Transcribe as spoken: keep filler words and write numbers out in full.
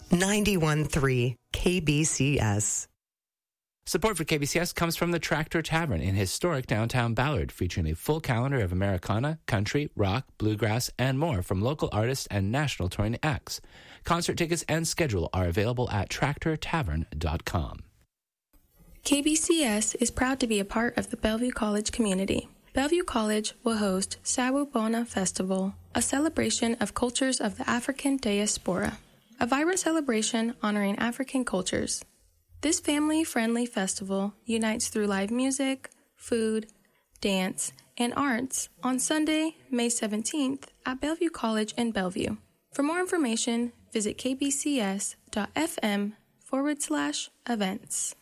ninety-one point three K B C S. Support for K B C S comes from the Tractor Tavern in historic downtown Ballard, featuring a full calendar of Americana, country, rock, bluegrass, and more from local artists and national touring acts. Concert tickets and schedule are available at tractor tavern dot com. K B C S is proud to be a part of the Bellevue College community. Bellevue College will host Sawubona Festival, a celebration of cultures of the African diaspora, a vibrant celebration honoring African cultures. This family-friendly festival unites through live music, food, dance, and arts on Sunday, May seventeenth at Bellevue College in Bellevue. For more information, visit kbcs.fm forward slash events.